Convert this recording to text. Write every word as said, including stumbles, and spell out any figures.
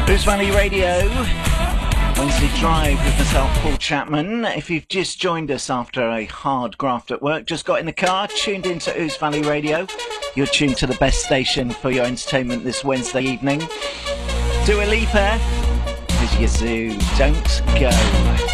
Ouse Valley Radio, Wednesday Drive with myself, Paul Chapman. If you've just joined us after a hard graft at work, just got in the car, tuned into Ouse Valley Radio, you're tuned to the best station for your entertainment this Wednesday evening. Dua Lipa, with Yazoo, Don't Go.